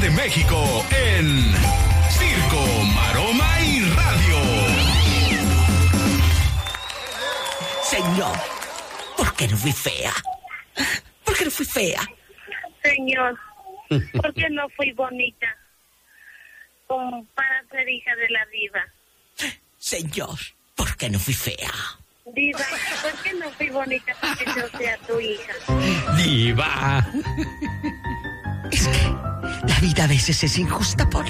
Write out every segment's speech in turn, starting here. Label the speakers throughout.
Speaker 1: de México en Circo, Maroma y Radio.
Speaker 2: Señor, ¿por qué no fui fea? ¿Por qué no fui fea?
Speaker 3: Señor, ¿por qué no fui bonita? Como para ser hija de la diva.
Speaker 2: Señor, ¿por qué no fui fea?
Speaker 3: Diva, ¿por qué no fui bonita para que yo sea tu hija?
Speaker 4: Diva.
Speaker 2: Es que la vida a veces es injusta, Paul.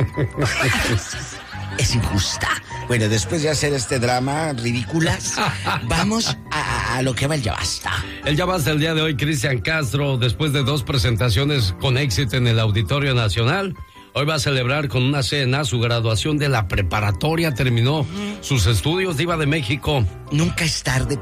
Speaker 2: A veces es injusta.
Speaker 5: Bueno, después de hacer este drama ridículas, vamos a lo que va el Ya Basta.
Speaker 4: El Ya Basta el día de hoy, Cristian Castro, después de 2 presentaciones con éxito en el Auditorio Nacional, hoy va a celebrar con una cena su graduación de la preparatoria. Terminó sus estudios, Diva de México.
Speaker 5: Nunca es tarde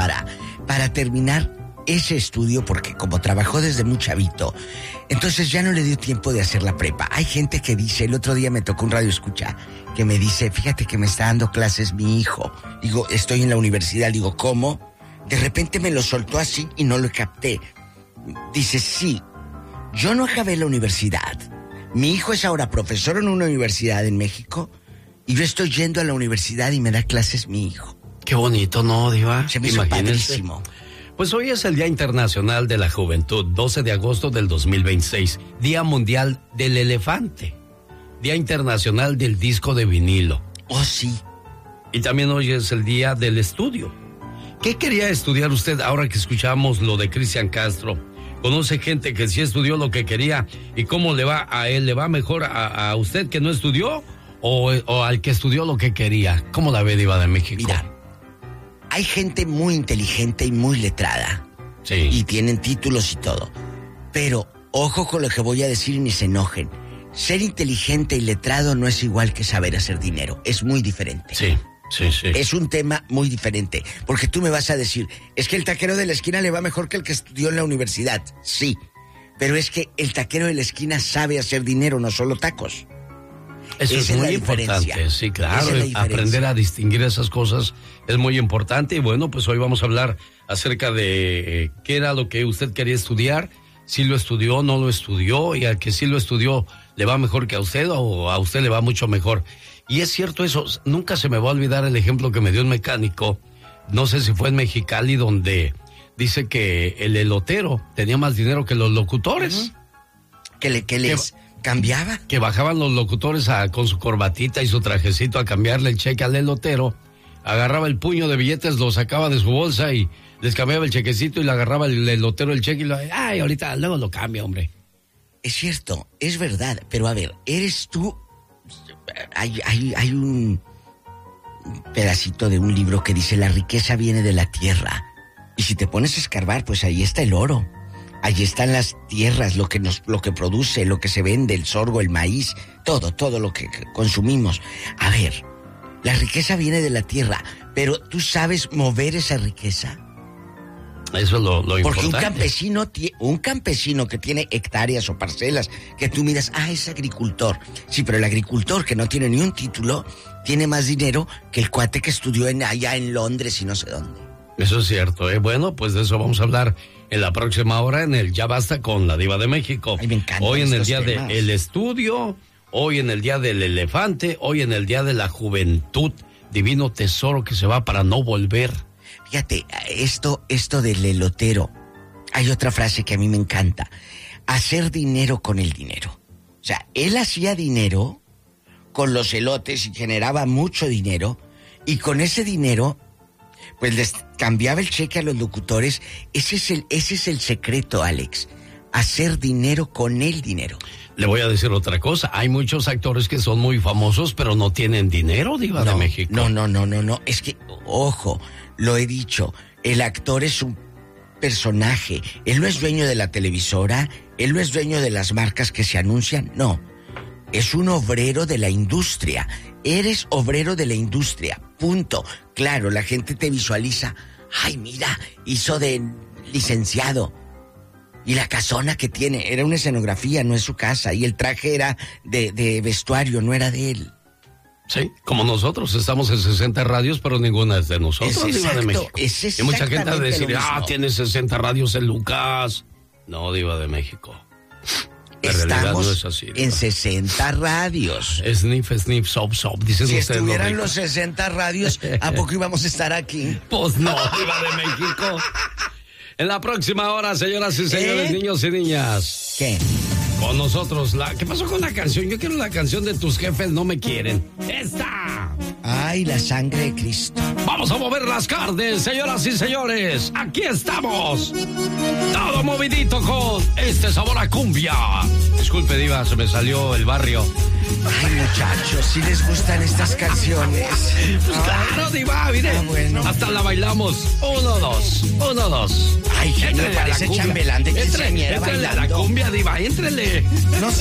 Speaker 5: para terminar ese estudio, porque como trabajó desde muy chavito, entonces ya no le dio tiempo de hacer la prepa. Hay gente que dice, el otro día me tocó un radio escucha, que me dice, fíjate que me está dando clases mi hijo. Digo, estoy en la universidad. Digo, ¿cómo? De repente me lo soltó así y no lo capté. Dice, sí, yo no acabé la universidad. Mi hijo es ahora profesor en una universidad en México y yo estoy yendo a la universidad y me da clases mi hijo.
Speaker 4: Qué bonito, ¿no, Diva?
Speaker 5: Se me hizo padrísimo.
Speaker 4: Pues hoy es el Día Internacional de la Juventud, 12 de agosto del 2026, Día Mundial del Elefante, Día Internacional del Disco de Vinilo.
Speaker 5: Oh, sí.
Speaker 4: Y también hoy es el Día del Estudio. ¿Qué quería estudiar usted ahora que escuchamos lo de Cristian Castro? ¿Conoce gente que sí estudió lo que quería y cómo le va a él? ¿Le va mejor a usted que no estudió o al que estudió lo que quería? ¿Cómo la ve, Diva de México?
Speaker 5: Mira, hay gente muy inteligente y muy letrada.
Speaker 4: Sí.
Speaker 5: Y tienen títulos y todo. Pero, ojo con lo que voy a decir y ni se enojen. Ser inteligente y letrado no es igual que saber hacer dinero. Es muy diferente.
Speaker 4: Sí.
Speaker 5: Es un tema muy diferente. Porque tú me vas a decir, es que el taquero de la esquina le va mejor que el que estudió en la universidad. Sí. Pero es que el taquero de la esquina sabe hacer dinero, no solo tacos.
Speaker 4: Eso es muy importante, sí, claro. Aprender a distinguir esas cosas es muy importante. Y bueno, pues hoy vamos a hablar acerca de qué era lo que usted quería estudiar, si lo estudió, no lo estudió, y al que sí lo estudió le va mejor que a usted o a usted le va mucho mejor. Y es cierto eso, nunca se me va a olvidar el ejemplo que me dio un mecánico, no sé si fue en Mexicali, donde dice que el elotero tenía más dinero que los locutores.
Speaker 5: Que les cambiaba.
Speaker 4: Que bajaban los locutores con su corbatita y su trajecito a cambiarle el cheque al elotero, agarraba el puño de billetes, lo sacaba de su bolsa y les cambiaba el chequecito y le agarraba el elotero el cheque y ay, ahorita luego lo cambia, hombre.
Speaker 5: Es cierto, es verdad, pero a ver, eres tú. Hay un pedacito de un libro que dice la riqueza viene de la tierra. Y si te pones a escarbar, pues ahí está el oro. Allí están las tierras, lo que produce, lo que se vende, el sorgo, el maíz, todo lo que consumimos. A ver, la riqueza viene de la tierra, pero ¿tú sabes mover esa riqueza?
Speaker 4: Eso es lo importante.
Speaker 5: Porque un campesino que tiene hectáreas o parcelas, que tú miras, es agricultor. Sí, pero el agricultor que no tiene ni un título, tiene más dinero que el cuate que estudió allá en Londres y no sé dónde.
Speaker 4: Eso es cierto, ¿eh? Bueno, pues de eso vamos a hablar en la próxima hora en el Ya Basta con la Diva de México.
Speaker 5: Ay, me encanta.
Speaker 4: Hoy en el Día del Estudio, hoy en el Día del Elefante, hoy en el Día de la Juventud, divino tesoro que se va para no volver.
Speaker 5: Fíjate, esto del elotero, hay otra frase que a mí me encanta, hacer dinero con el dinero. O sea, él hacía dinero con los elotes y generaba mucho dinero, y con ese dinero pues les cambiaba el cheque a los locutores. Ese es el secreto, Alex. Hacer dinero con el dinero.
Speaker 4: Le voy a decir otra cosa. Hay muchos actores que son muy famosos, pero no tienen dinero, Diva de México.
Speaker 5: No. Es que, ojo, lo he dicho. El actor es un personaje. Él no es dueño de la televisora. Él no es dueño de las marcas que se anuncian. No. Es un obrero de la industria. Eres obrero de la industria. Punto. Claro, la gente te visualiza. Ay, mira, hizo de licenciado. Y la casona que tiene, era una escenografía, no es su casa. Y el traje era de vestuario, no era de él.
Speaker 4: Sí, como nosotros estamos en 60 radios, pero ninguna es de nosotros,
Speaker 5: Diva
Speaker 4: de México.
Speaker 5: Y
Speaker 4: mucha gente va a decir, tiene 60 radios en Lucas. No, Diva de México.
Speaker 5: Estamos
Speaker 4: no es así,
Speaker 5: en 60 radios.
Speaker 4: Sniff, sniff, sop, sop, dicen
Speaker 5: si
Speaker 4: ustedes.
Speaker 5: Si estuvieran los 60 radios, ¿a poco íbamos a estar aquí?
Speaker 4: Pues no, Diva de México. En la próxima hora, señoras y señores, niños y niñas.
Speaker 5: ¿Qué?
Speaker 4: Con nosotros, ¿qué pasó con la canción? Yo quiero la canción de Tus jefes no me quieren. ¡Esta!
Speaker 5: ¡Ay, la sangre de Cristo!
Speaker 4: Vamos a mover las carnes, señoras y señores. Aquí estamos. Todo movidito con este sabor a cumbia. Disculpe, Diva, se me salió el barrio.
Speaker 5: Ay, muchachos, si les gustan estas canciones.
Speaker 4: Pues claro, Diva, mire.
Speaker 5: Bueno.
Speaker 4: Hasta la bailamos. 1, 2, 1, 2.
Speaker 5: Ay, genio, parece chambelán de quinceañera
Speaker 4: bailando. Éntrele a la cumbia, Diva, éntrele.
Speaker 5: No sé.